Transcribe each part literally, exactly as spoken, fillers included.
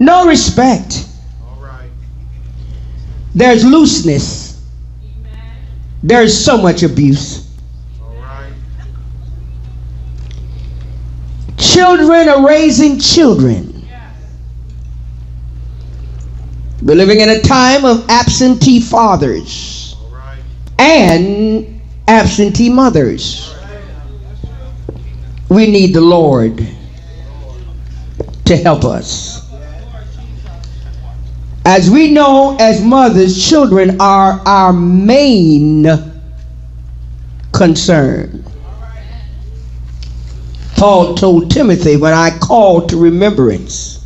No respect. There's looseness. There's so much abuse. Children are raising children. We're living in a time of absentee fathers and absentee mothers. We need the Lord to help us. As we know, as mothers, children are our main concern. Paul told Timothy, when I call to remembrance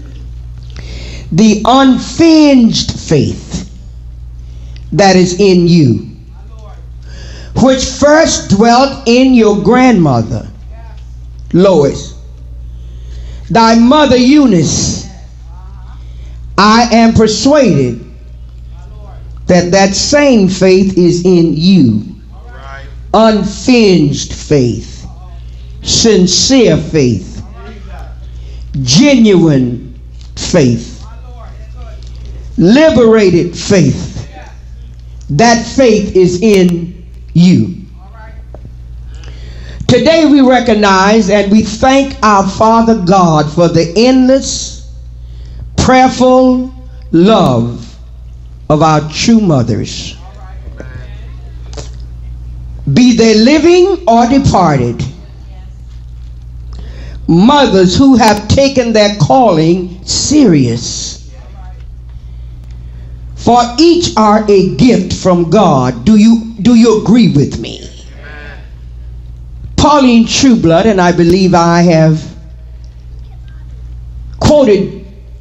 the unfinged faith that is in you, which first dwelt in your grandmother Lois, thy mother Eunice, I am persuaded that that same faith is in you. Unfinged faith, sincere faith, genuine faith, liberated faith. That faith is in you. Today we recognize and we thank our Father God for the endless, prayerful love of our true mothers. Be they living or departed, mothers who have taken their calling serious. For each are a gift from God. Do you, do you agree with me? Pauline Trueblood, and I believe I have quoted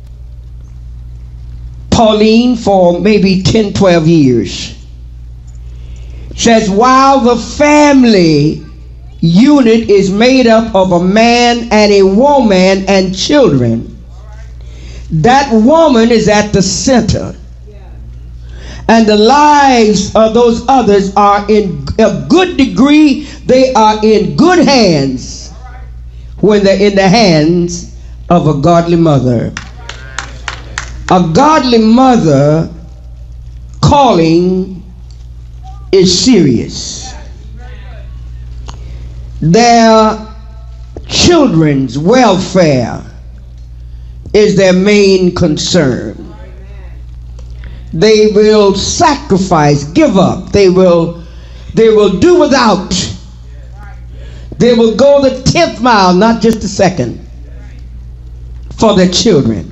Pauline for maybe ten, twelve years, says, while the family unit is made up of a man and a woman and children, that woman is at the center. And the lives of those others are in a good degree, they are in good hands when they're in the hands of a godly mother. A godly mother calling is serious. Their children's welfare is their main concern. They will sacrifice, give up. They will, they will do without. They will go the tenth mile, not just the second, for their children.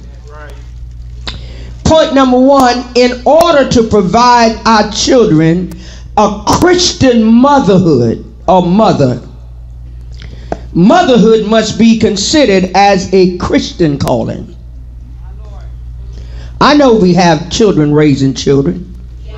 Point number one, in order to provide our children a Christian motherhood or mother, motherhood must be considered as a Christian calling. I know we have children raising children.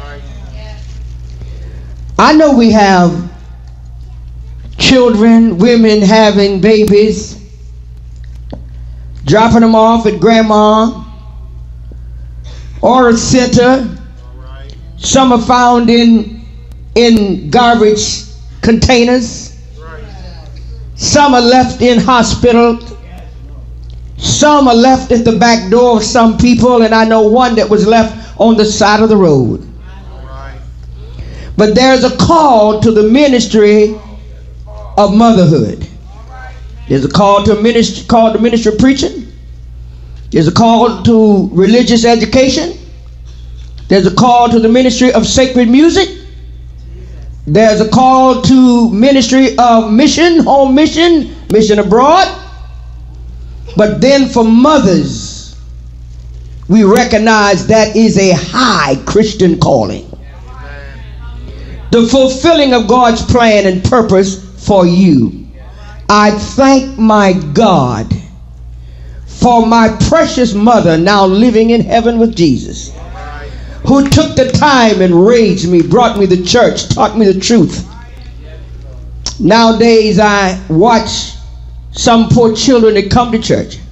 I know we have children, women having babies, dropping them off at grandma or a center. Some are found in, in garbage containers. Some are left in hospitals. Some are left at the back door of some people, and I know one that was left on the side of the road. But there's a call to the ministry of motherhood. There's a call to ministry, call to ministry of preaching. There's a call to religious education. There's a call to the ministry of sacred music. There's a call to ministry of mission, home mission, mission abroad. But then for mothers, we recognize that is a high Christian calling. The fulfilling of God's plan and purpose for you. I thank my God for my precious mother now living in heaven with Jesus, who took the time and raised me, brought me to church, taught me the truth. Nowadays I watch some poor children that come to church